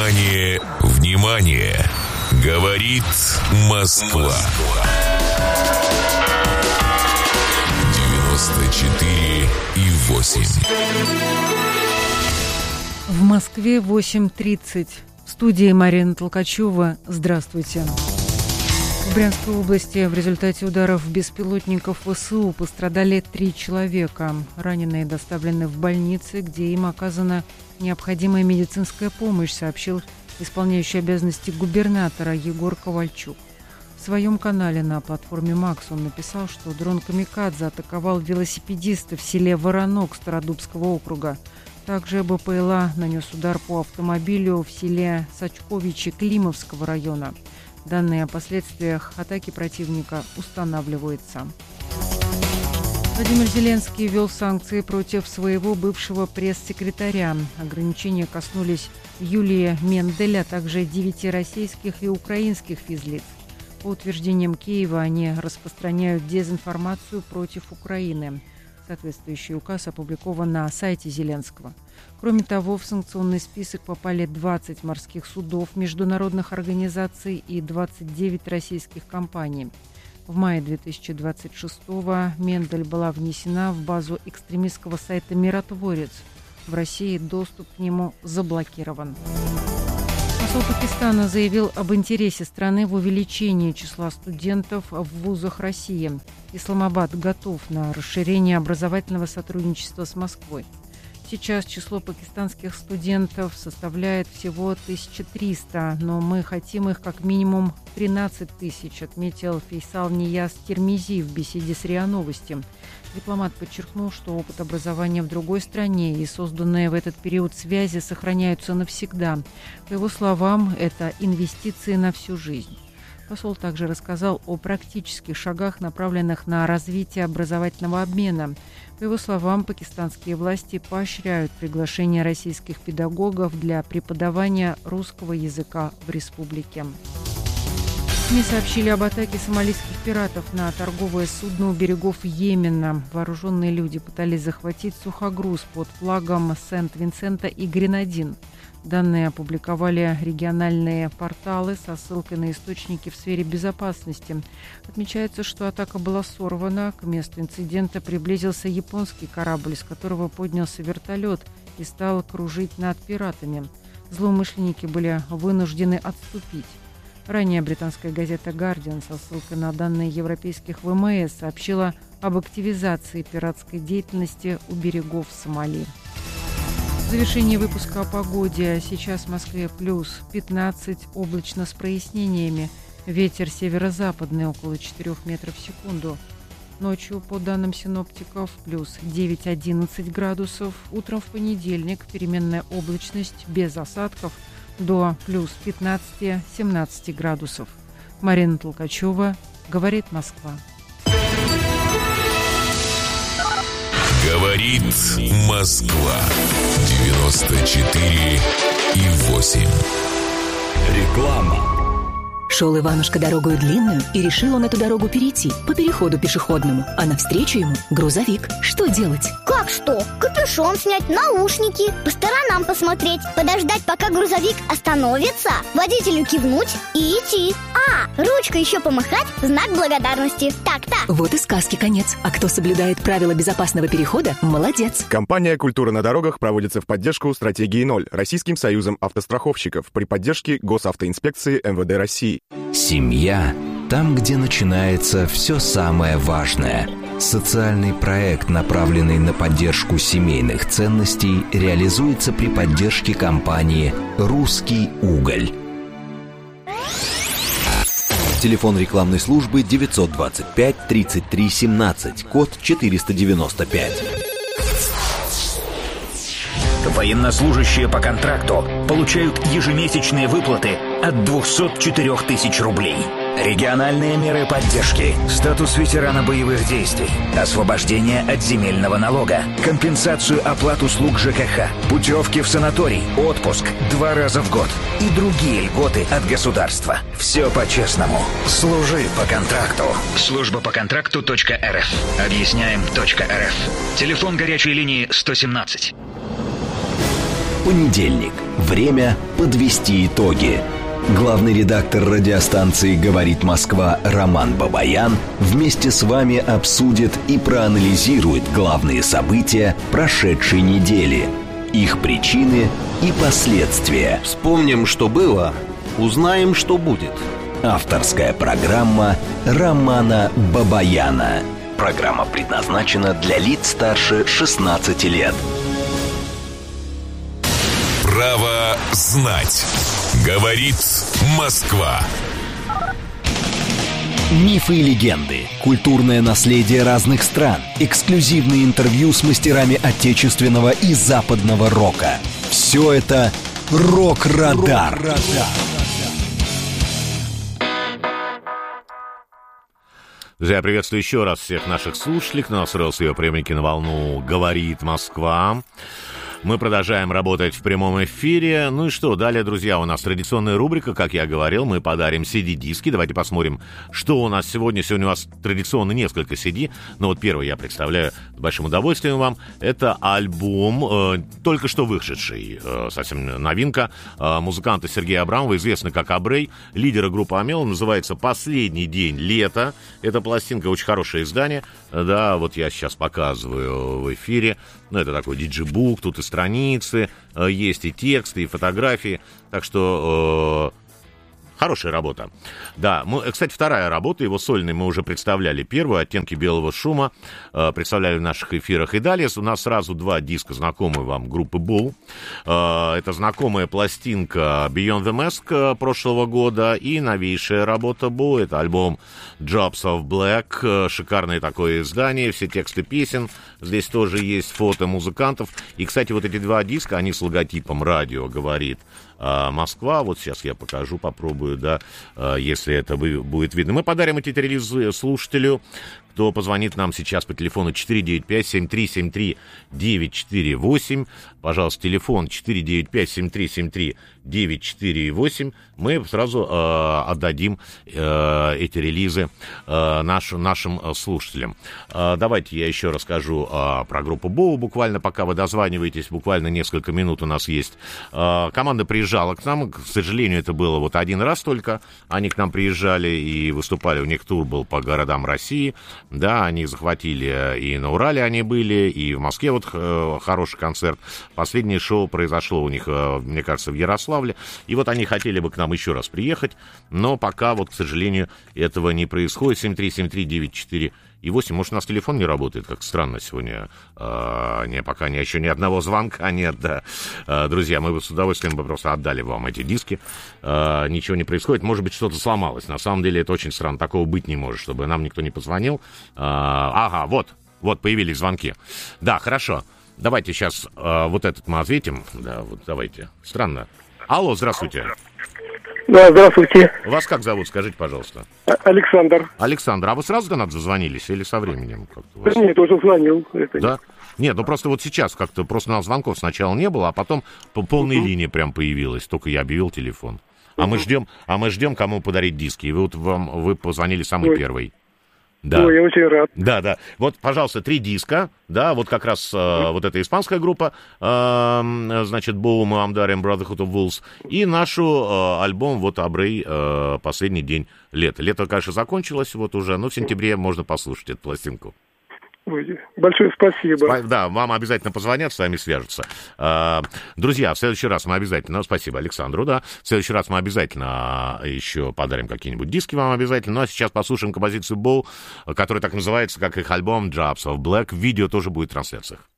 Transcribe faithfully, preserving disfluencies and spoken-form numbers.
Внимание, внимание! Говорит Москва. девяносто четыре и восемь. В Москве восемь тридцать. В студии Марина Толкачева. Здравствуйте. В Брянской области в результате ударов беспилотников ВСУ пострадали три человека. Раненые доставлены в больницы, где им оказана необходимая медицинская помощь, сообщил исполняющий обязанности губернатора Егор Ковальчук. В своем канале на платформе «Макс» он написал, что дрон «Камикадзе» атаковал велосипедиста в селе Воронок Стародубского округа. Также БПЛА нанес удар по автомобилю в селе Сачковичи Климовского района. Данные о последствиях атаки противника устанавливаются. Владимир Зеленский ввел санкции против своего бывшего пресс-секретаря. Ограничения коснулись Юлии Мендель, а также девяти российских и украинских физлиц. По утверждениям Киева, они распространяют дезинформацию против Украины. Соответствующий указ опубликован на сайте Зеленского. Кроме того, в санкционный список попали двадцать морских судов международных организаций и двадцать девять российских компаний. В мае две тысячи двадцать шестого Мендель была внесена в базу экстремистского сайта «Миротворец». В России доступ к нему заблокирован. Посол Пакистана заявил об интересе страны в увеличении числа студентов в вузах России. Исламабад готов на расширение образовательного сотрудничества с Москвой. Сейчас число пакистанских студентов составляет всего тысяча триста, но мы хотим их как минимум тринадцать тысяч, отметил Фейсал Нияз Термизи в беседе с РИА Новости. Дипломат подчеркнул, что опыт образования в другой стране и созданные в этот период связи сохраняются навсегда. По его словам, это инвестиции на всю жизнь. Посол также рассказал о практических шагах, направленных на развитие образовательного обмена. По его словам, пакистанские власти поощряют приглашение российских педагогов для преподавания русского языка в республике. СМИ сообщили об атаке сомалийских пиратов на торговое судно у берегов Йемена. Вооруженные люди пытались захватить сухогруз под флагом Сент-Винсента и Гренадин. Данные опубликовали региональные порталы со ссылкой на источники в сфере безопасности. Отмечается, что атака была сорвана. К месту инцидента приблизился японский корабль, с которого поднялся вертолет и стал кружить над пиратами. Злоумышленники были вынуждены отступить. Ранее британская газета «Гардиан» со ссылкой на данные европейских ВМС сообщила об активизации пиратской деятельности у берегов Сомали. В завершении выпуска о погоде. Сейчас в Москве плюс пятнадцать, облачно с прояснениями. Ветер северо-западный около четыре метров в секунду. Ночью, по данным синоптиков, плюс девять-одиннадцать градусов. Утром в понедельник переменная облачность без осадков до плюс пятнадцать-семнадцать градусов. Марина Толкачева, говорит Москва. Говорит Москва. девяносто четыре и восемь. Реклама. Шел Иванушка дорогою длинную, и решил он эту дорогу перейти по переходу пешеходному. А навстречу ему грузовик. Что делать? Как что? Капюшон снять, наушники, по сторонам посмотреть, подождать, пока грузовик остановится, водителю кивнуть и идти. А, ручкой еще помахать в знак благодарности. Так-то. Вот и сказки конец. А кто соблюдает правила безопасного перехода, молодец. Компания «Культура на дорогах» проводится в поддержку стратегии ноль Российским союзом автостраховщиков при поддержке Госавтоинспекции эм вэ дэ России. Семья – там, где начинается все самое важное. Социальный проект, направленный на поддержку семейных ценностей, реализуется при поддержке компании «Русский уголь». Телефон рекламной службы девятьсот двадцать пять тридцать три семнадцать, код четыреста девяносто пять. Военнослужащие по контракту получают ежемесячные выплаты от двухсот четырёх тысяч рублей. Региональные меры поддержки, статус ветерана боевых действий, освобождение от земельного налога, компенсацию оплат услуг ЖКХ, путевки в санаторий, отпуск два раза в год и другие льготы от государства. Все по-честному. Служи по контракту. Служба по контракту точка эр эф. Объясняем точка эр эф. Телефон горячей линии сто семнадцать. Понедельник. Время подвести итоги. Главный редактор радиостанции «Говорит Москва» Роман Бабаян вместе с вами обсудит и проанализирует главные события прошедшей недели, их причины и последствия. Вспомним, что было, узнаем, что будет. Авторская программа Романа Бабаяна. Программа предназначена для лиц старше шестнадцати лет. Право знать. Говорит Москва. Мифы и легенды, культурное наследие разных стран, эксклюзивные интервью с мастерами отечественного и западного рока. Все это «Рок-Радар». Друзья, я приветствую еще раз всех наших слушателей. Кто настроил свои приемники на волну «Говорит Москва». Мы продолжаем работать в прямом эфире. Ну и что, далее, друзья, у нас традиционная рубрика, как я говорил, мы подарим си ди-диски. Давайте посмотрим, что у нас сегодня. Сегодня у нас традиционно несколько си ди. Но вот первый я представляю с большим удовольствием вам. Это альбом, э, только что вышедший, э, совсем новинка, э, музыканта Сергея Абрамова, известный как Абрей, лидера группы Амел, называется «Последний день лета». Эта пластинка, очень хорошее издание. Да, вот я сейчас показываю в эфире. Ну, это такой диджибук, тут и страницы, э, есть и тексты, и фотографии. Так что э, хорошая работа. Да, мы, кстати, вторая работа, его сольный мы уже представляли. Первую, «Оттенки белого шума», э, представляли в наших эфирах. И далее у нас сразу два диска, знакомые вам, группы Bull. Э, это знакомая пластинка Beyond the Mask прошлого года и новейшая работа Bull. Это альбом Drops of Black. Шикарное такое издание, все тексты песен. Здесь тоже есть фото музыкантов. И, кстати, вот эти два диска, они с логотипом «Радио говорит Москва». Вот сейчас я покажу, попробую, да, если это будет видно. Мы подарим эти релизы слушателю, кто позвонит нам сейчас по телефону четыре девять пять семь три семь три девять четыре восемь. Пожалуйста, телефон четыре девять пять семь три семь три девять четыре восемь. Мы сразу э, отдадим э, эти релизы э, наш, нашим слушателям. Э, давайте я еще расскажу э, про группу Боу, буквально пока вы дозваниваетесь, буквально несколько минут у нас есть. Э, команда приезжала к нам, к сожалению, это было вот один раз только. Они к нам приезжали и выступали, у них тур был по городам России. Да, они захватили, и на Урале они были, и в Москве вот э, хороший концерт. Последнее шоу произошло у них, э, мне кажется, в Ярославле. И вот они хотели бы к нам еще раз приехать, но пока вот, к сожалению, этого не происходит. семь три семь три девять четыре восемь. Может, у нас телефон не работает, как странно сегодня. Э, не, пока не, еще ни одного звонка нет, да. Э, друзья, мы бы с удовольствием бы просто отдали вам эти диски. Э, ничего не происходит. Может быть, что-то сломалось. На самом деле, это очень странно. Такого быть не может, чтобы нам никто не позвонил. Э, ага, вот, вот появились звонки. Да, хорошо. Давайте сейчас э, вот этот мы ответим. Да, вот давайте. Странно. Алло, здравствуйте. Да, здравствуйте. Вас как зовут, скажите, пожалуйста. Александр. Александр, а вы сразу до нас зазвонились или со временем? Как-то вас... Нет, уже звонил. Это... Да? Нет, ну просто вот сейчас как-то просто у нас звонков сначала не было, а потом по полной uh-huh. линии прям появилась. Только я объявил телефон. А uh-huh. мы ждем, а мы ждем, кому подарить диски. И вы вот вам вы позвонили самый Ой. первый. Да. Ой, я очень рад. Да, да. Вот, пожалуйста, три диска, да, вот как раз э, вот эта испанская группа, э, значит, Боу мы вам дарим, Brotherhood of Wolves, и нашу э, альбом, вот, Абрей, э, «Последний день лета». Лето, конечно, закончилось вот уже, но в сентябре можно послушать эту пластинку. Большое спасибо. Да, вам обязательно позвонят, с вами свяжутся. Друзья, в следующий раз мы обязательно... Спасибо Александру, да. В следующий раз мы обязательно еще подарим какие-нибудь диски вам обязательно. Ну, а сейчас послушаем композицию Боу, которая так называется, как их альбом Drops of Black. Видео тоже будет в трансляциях.